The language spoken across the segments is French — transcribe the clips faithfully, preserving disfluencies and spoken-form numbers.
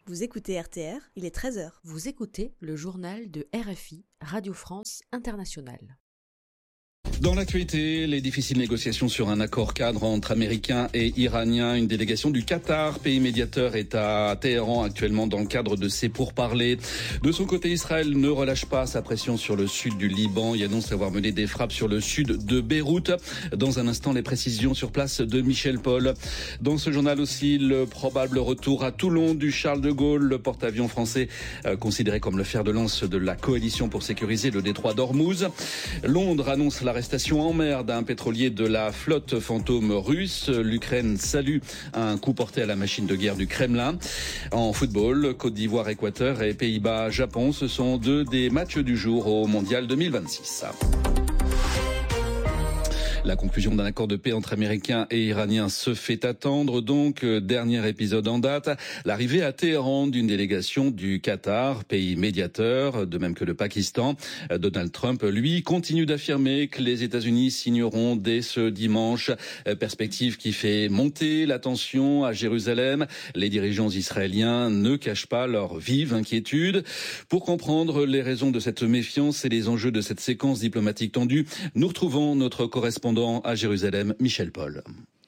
Vous écoutez R T R, il est treize heures. Vous écoutez le journal de R F I, Radio France Internationale. Dans l'actualité, les difficiles négociations sur un accord cadre entre Américains et Iraniens. Une délégation du Qatar, pays médiateur, est à Téhéran actuellement dans le cadre de ces pourparlers. De son côté, Israël ne relâche pas sa pression sur le sud du Liban. Il annonce avoir mené des frappes sur le sud de Beyrouth. Dans un instant, les précisions sur place de Michel Paul. Dans ce journal aussi, le probable retour à Toulon du Charles de Gaulle, le porte-avions français euh, considéré comme le fer de lance de la coalition pour sécuriser le détroit d'Ormuz. Londres annonce l'arrestation en mer d'un pétrolier de la flotte fantôme russe. L'Ukraine salue un coup porté à la machine de guerre du Kremlin. En football, Côte d'Ivoire, Équateur et Pays-Bas, Japon, ce sont deux des matchs du jour au Mondial deux mille vingt-six. La conclusion d'un accord de paix entre Américains et Iraniens se fait attendre. Donc, dernier épisode en date, l'arrivée à Téhéran d'une délégation du Qatar, pays médiateur, de même que le Pakistan. Donald Trump, lui, continue d'affirmer que les États-Unis signeront dès ce dimanche. Perspective qui fait monter la tension à Jérusalem. Les dirigeants israéliens ne cachent pas leur vive inquiétude. Pour comprendre les raisons de cette méfiance et les enjeux de cette séquence diplomatique tendue, nous retrouvons notre correspondant à Jérusalem, Michel Paul.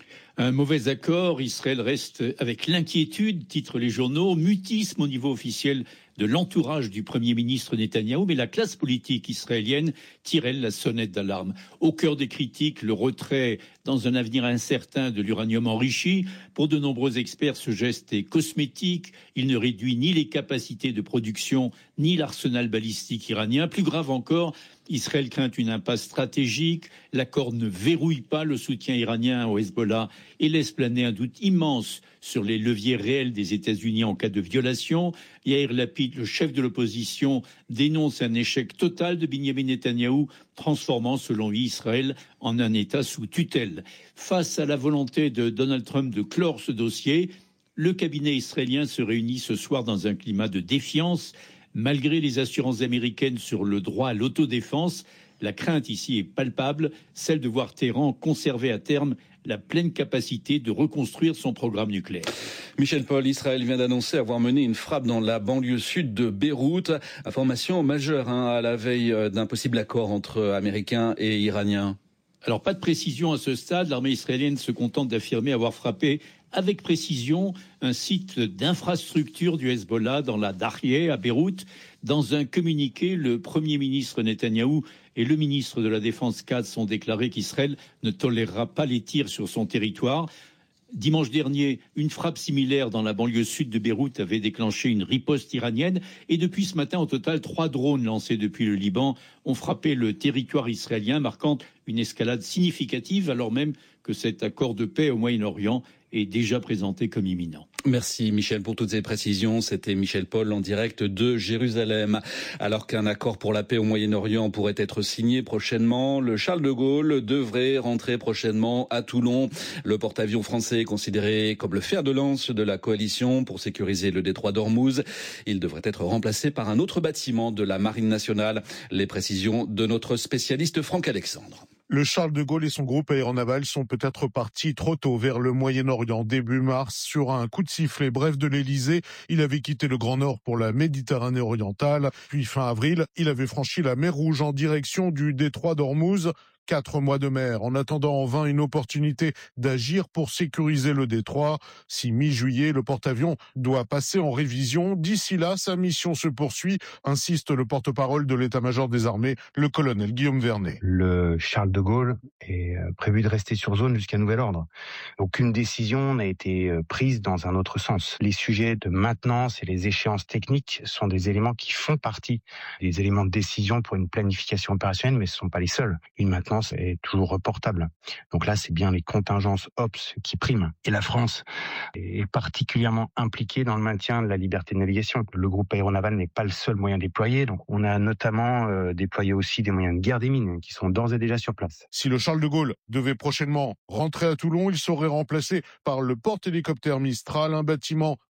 Un mauvais accord, Israël reste avec l'inquiétude, titrent les journaux, mutisme au niveau officiel de l'entourage du Premier ministre Netanyahou, mais la classe politique israélienne tire, elle, la sonnette d'alarme. Au cœur des critiques, le retrait dans un avenir incertain de l'uranium enrichi. Pour de nombreux experts, ce geste est cosmétique. Il ne réduit ni les capacités de production, ni l'arsenal balistique iranien. Plus grave encore, Israël craint une impasse stratégique. L'accord ne verrouille pas le soutien iranien au Hezbollah et laisse planer un doute immense sur les leviers réels des États-Unis en cas de violation. Yair Lapid, le chef de l'opposition, dénonce un échec total de Binyamin Netanyahou, transformant, selon lui, Israël en un État sous tutelle. Face à la volonté de Donald Trump de clore ce dossier, le cabinet israélien se réunit ce soir dans un climat de défiance. Malgré les assurances américaines sur le droit à l'autodéfense, la crainte ici est palpable, celle de voir Téhéran conserver à terme la pleine capacité de reconstruire son programme nucléaire. Michel Paul, Israël vient d'annoncer avoir mené une frappe dans la banlieue sud de Beyrouth. Information majeure hein, à la veille d'un possible accord entre Américains et Iraniens. Alors, pas de précision à ce stade. L'armée israélienne se contente d'affirmer avoir frappé avec précision un site d'infrastructure du Hezbollah dans la Dahrieh à Beyrouth. Dans un communiqué, le Premier ministre Netanyahou et le ministre de la Défense Katz ont déclaré qu'Israël ne tolérera pas les tirs sur son territoire. Dimanche dernier, une frappe similaire dans la banlieue sud de Beyrouth avait déclenché une riposte iranienne. Et depuis ce matin, au total, trois drones lancés depuis le Liban ont frappé le territoire israélien, marquant une escalade significative, alors même que cet accord de paix au Moyen-Orient est déjà présenté comme imminent. Merci Michel pour toutes ces précisions. C'était Michel Paul en direct de Jérusalem. Alors qu'un accord pour la paix au Moyen-Orient pourrait être signé prochainement, le Charles de Gaulle devrait rentrer prochainement à Toulon. Le porte-avions français est considéré comme le fer de lance de la coalition pour sécuriser le détroit d'Ormuz. Il devrait être remplacé par un autre bâtiment de la Marine nationale. Les précisions de notre spécialiste Franck Alexandre. Le Charles de Gaulle et son groupe aéronaval sont peut-être partis trop tôt vers le Moyen-Orient début mars sur un coup de sifflet bref de l'Elysée. Il avait quitté le Grand Nord pour la Méditerranée orientale. Puis fin avril, il avait franchi la mer Rouge en direction du détroit d'Ormuz. Quatre mois de mer, en attendant en vain une opportunité d'agir pour sécuriser le détroit. Si mi-juillet, le porte-avions doit passer en révision, d'ici là, sa mission se poursuit, insiste le porte-parole de l'état-major des armées, le colonel Guillaume Vernet. Le Charles de Gaulle est prévu de rester sur zone jusqu'à nouvel ordre. Aucune décision n'a été prise dans un autre sens. Les sujets de maintenance et les échéances techniques sont des éléments qui font partie des éléments de décision pour une planification opérationnelle, mais ce ne sont pas les seuls. Une maintenance est toujours reportable. Donc là, c'est bien les contingences O P S qui priment. Et la France est particulièrement impliquée dans le maintien de la liberté de navigation. Le groupe aéronaval n'est pas le seul moyen déployé. Donc on a notamment euh, déployé aussi des moyens de guerre des mines qui sont d'ores et déjà sur place. Si le Charles de Gaulle devait prochainement rentrer à Toulon, il serait remplacé par le porte-hélicoptère Mistral, un bâtiment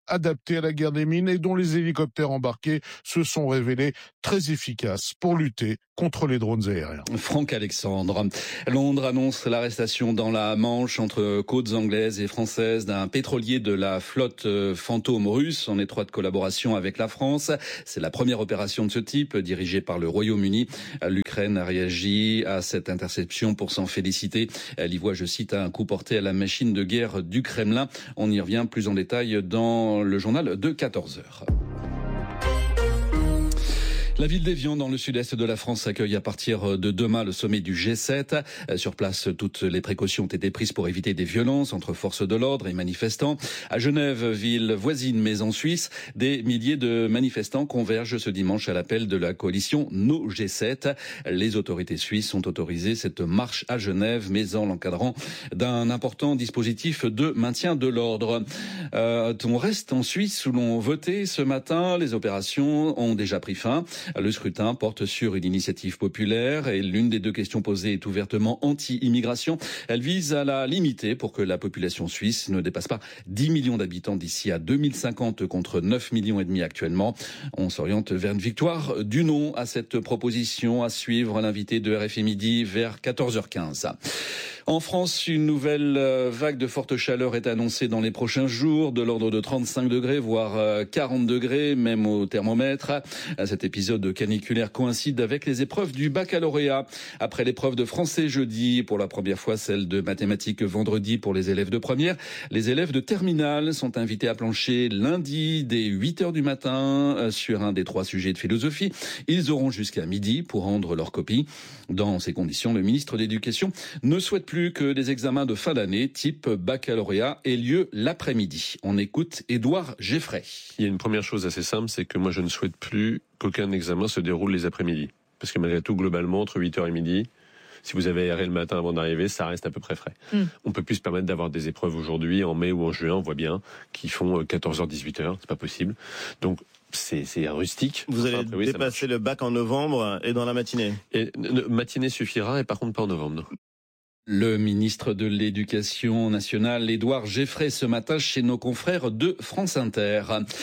adaptés à la guerre des mines et dont les hélicoptères embarqués se sont révélés très efficaces pour lutter contre les drones aériens. Franck Alexandre. Londres annonce l'arrestation dans la Manche entre côtes anglaises et françaises d'un pétrolier de la flotte fantôme russe en étroite collaboration avec la France. C'est la première opération de ce type dirigée par le Royaume-Uni. L'Ukraine a réagi à cette interception pour s'en féliciter. Elle y voit, je cite, un coup porté à la machine de guerre du Kremlin. On y revient plus en détail dans le journal de quatorze heures. La ville d'Évian, dans le sud-est de la France, accueille à partir de demain le sommet du G sept. Sur place, toutes les précautions ont été prises pour éviter des violences entre forces de l'ordre et manifestants. À Genève, ville voisine mais en Suisse, des milliers de manifestants convergent ce dimanche à l'appel de la coalition No G sept. Les autorités suisses ont autorisé cette marche à Genève, mais en l'encadrant d'un important dispositif de maintien de l'ordre. Euh, on reste en Suisse où l'on votait ce matin. Les opérations ont déjà pris fin. Le scrutin porte sur une initiative populaire et l'une des deux questions posées est ouvertement anti-immigration. Elle vise à la limiter pour que la population suisse ne dépasse pas dix millions d'habitants d'ici à deux mille cinquante contre neuf millions et demi actuellement. On s'oriente vers une victoire du non à cette proposition. À suivre l'invité de R F I Midi vers quatorze heures quinze. En France, une nouvelle vague de forte chaleur est annoncée dans les prochains jours, de l'ordre de trente-cinq degrés, voire quarante degrés, même au thermomètre. Cet épisode caniculaire coïncide avec les épreuves du baccalauréat. Après l'épreuve de français jeudi, pour la première fois celle de mathématiques vendredi pour les élèves de première, les élèves de terminale sont invités à plancher lundi dès huit heures du matin sur un des trois sujets de philosophie. Ils auront jusqu'à midi pour rendre leur copie. Dans ces conditions, le ministre de l'Éducation ne souhaite plus que des examens de fin d'année type baccalauréat aient lieu l'après-midi. On écoute Édouard Geffray. Il y a une première chose assez simple, c'est que moi je ne souhaite plus qu'aucun examen se déroule les après-midi. Parce que malgré tout, globalement, entre huit heures et midi, si vous avez aéré le matin avant d'arriver, ça reste à peu près frais. Mm. On peut plus se permettre d'avoir des épreuves aujourd'hui, en mai ou en juin, on voit bien, qui font quatorze heures, dix-huit heures, c'est pas possible. Donc, C'est, c'est rustique. Vous allez enfin, après, oui, dépasser le bac en novembre et dans la matinée. Et, matinée suffira, et par contre pas en novembre, non. Le ministre de l'Éducation nationale, Édouard Geffray, ce matin chez nos confrères de France Inter.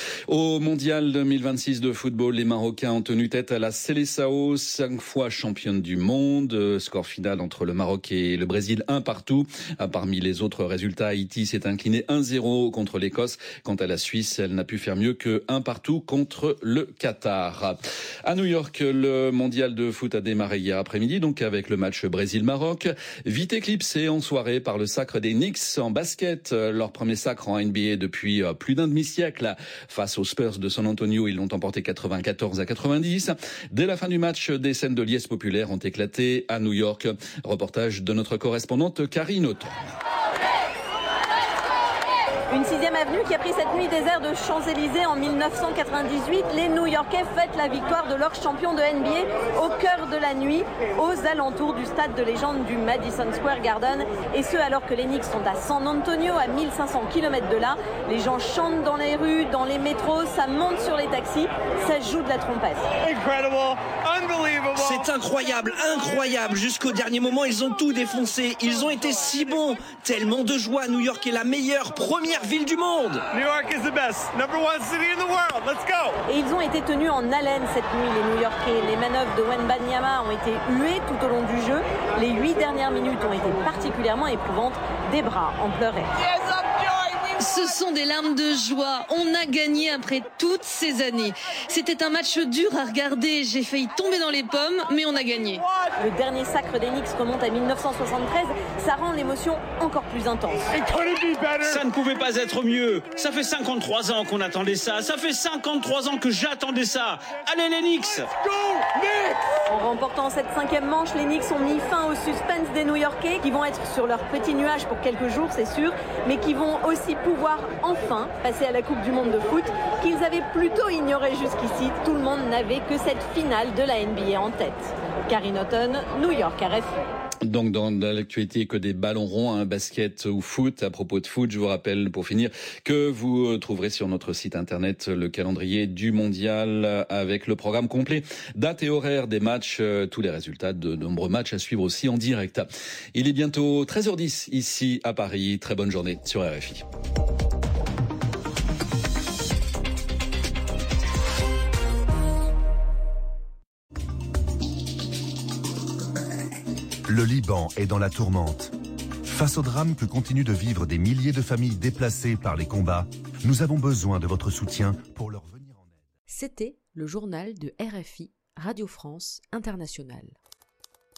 Au Mondial deux mille vingt-six de football, les Marocains ont tenu tête à la Seleção, cinq fois championne du monde. Score final entre le Maroc et le Brésil, un partout. Parmi les autres résultats, Haïti s'est incliné un zéro contre l'Écosse. Quant à la Suisse, elle n'a pu faire mieux que un partout contre le Qatar. À New York, le Mondial de foot a démarré hier après-midi, donc avec le match Brésil-Maroc. Vite éclipsé en soirée par le sacre des Knicks en basket, leur premier sacre en N B A depuis plus d'un demi-siècle. Face aux Spurs de San Antonio, ils l'ont emporté quatre-vingt-quatorze à quatre-vingt-dix. Dès la fin du match, des scènes de liesse populaire ont éclaté à New York. Reportage de notre correspondante Karine Auton. Une sixième avenue qui a pris cette nuit des airs de Champs-Élysées en mille neuf cent quatre-vingt-dix-huit. Les New-Yorkais fêtent la victoire de leur champion de N B A au cœur de la nuit, aux alentours du stade de légende du Madison Square Garden. Et ce, alors que les Knicks sont à San Antonio, à mille cinq cents kilomètres de là. Les gens chantent dans les rues, dans les métros, ça monte sur les taxis, ça joue de la trompette. C'est incroyable, incroyable. Jusqu'au dernier moment, ils ont tout défoncé. Ils ont été si bons. Tellement de joie. New York est la meilleure première ville du monde. New York is the best, number one city in the world. Let's go. Et ils ont été tenus en haleine cette nuit, les New-Yorkais. Les manœuvres de Wembanyama ont été huées tout au long du jeu. Les huit dernières minutes ont été particulièrement éprouvantes. Des bras en pleuraient. Yes, ce sont des larmes de joie. On a gagné après toutes ces années. C'était un match dur à regarder. J'ai failli tomber dans les pommes, mais on a gagné. Le dernier sacre des Knicks remonte à mille neuf cent soixante-treize. Ça rend l'émotion encore plus intense. Ça ne pouvait pas être mieux. Ça fait cinquante-trois ans qu'on attendait ça. Ça fait cinquante-trois ans que j'attendais ça. Allez les Knicks! En remportant cette cinquième manche, les Knicks ont mis fin au suspense des New-Yorkais qui vont être sur leur petit nuage pour quelques jours, c'est sûr, mais qui vont aussi pouvoir enfin passer à la Coupe du Monde de foot qu'ils avaient plutôt ignoré jusqu'ici. Tout le monde n'avait que cette finale de la N B A en tête. Karine Auton, New York, R F I. Donc dans l'actualité que des ballons ronds, hein, basket ou foot. À propos de foot, je vous rappelle pour finir que vous trouverez sur notre site internet le calendrier du mondial avec le programme complet, date et horaire des matchs, tous les résultats de nombreux matchs à suivre aussi en direct. Il est bientôt treize heures dix ici à Paris. Très bonne journée sur R F I. Le Liban est dans la tourmente. Face au drame que continuent de vivre des milliers de familles déplacées par les combats, nous avons besoin de votre soutien pour leur venir en aide. C'était le journal de R F I, Radio France Internationale.